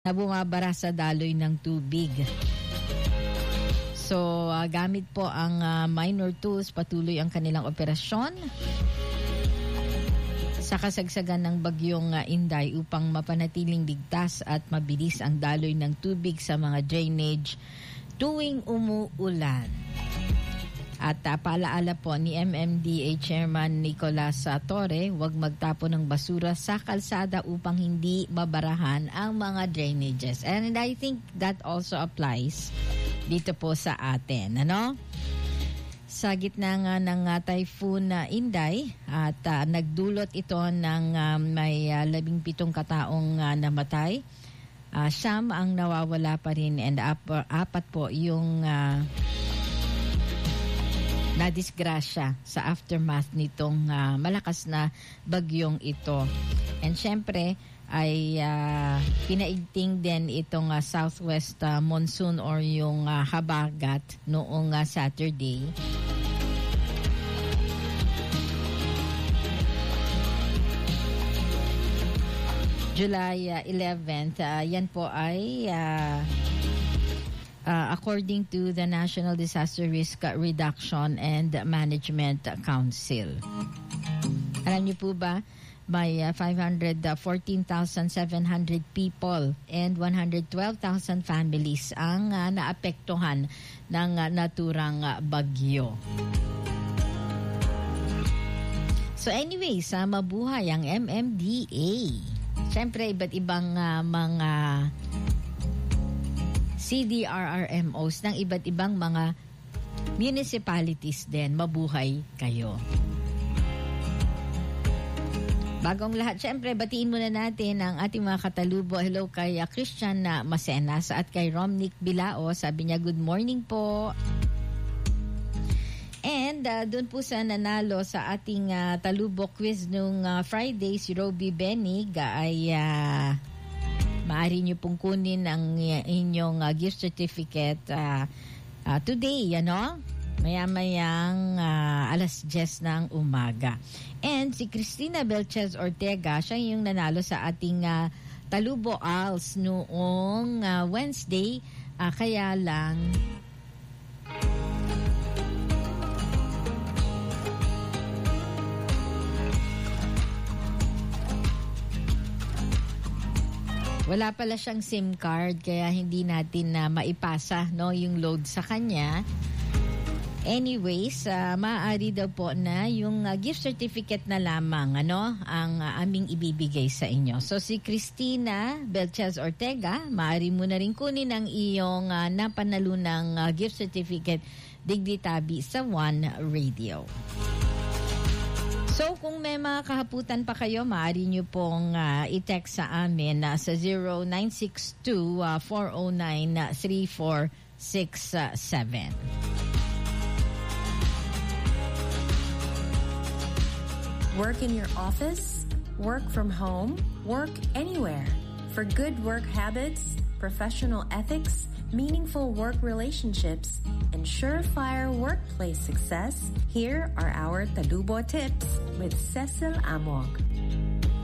na bumabara sa daloy ng tubig. So, gamit po ang minor tools, patuloy ang kanilang operasyon sa kasagsagan ng bagyong Inday upang mapanatiling ligtas at mabilis ang daloy ng tubig sa mga drainage tuwing umuulan. At paalaala po ni MMDA Chairman Nicolas Torre, huwag magtapon ng basura sa kalsada upang hindi mabarahan ang mga drainages. And I think that also applies dito po sa atin, ano? Sa gitna nga ng Typhoon Inday at nagdulot ito ng may 17 kataong namatay. Siyam ang nawawala pa rin and apat po yung nadisgrasya sa aftermath nitong malakas na bagyong ito. And syempre ay pinaigting din itong southwest monsoon or yung habagat noong Saturday. July 11th, yan po ay according to the National Disaster Risk Reduction and Management Council. Alam niyo po ba, may 514,700 people and 112,000 families ang naapektuhan ng naturang bagyo. So anyways, mabuhay ang MMDA. Siyempre, iba't ibang mga CDRRMOs ng iba't ibang mga municipalities din. Mabuhay kayo. Bagong lahat, syempre, batiin muna natin ang ating mga katalubo. Hello kay Christian Macenas at kay Romnick Bilao. Sabi niya, good morning po. And doon po sa nanalo sa ating talubo quiz nung Friday, si Roby Benig ay maaari niyo pong kunin ang inyong gift certificate today, ano? Maya-mayang alas 10 ng umaga. And si Cristina Belchez Ortega, siya yung nanalo sa ating Talubo ALS noong Wednesday. Kaya lang wala pala siyang SIM card kaya hindi natin maipasa yung load sa kanya. Anyways, maaari daw po na yung gift certificate na lamang ang aming ibibigay sa inyo. So si Cristina Belchez Ortega, maaari mo na rin kunin ang iyong napanalunang gift certificate digditabi sa One Radio. So kung may mga kahaputan pa kayo, maaari nyo pong i-text sa amin sa 0962-409-3467. Work in your office, work from home, work anywhere. For good work habits, professional ethics, meaningful work relationships, and surefire workplace success, here are our Talubo tips with Cecil Amog.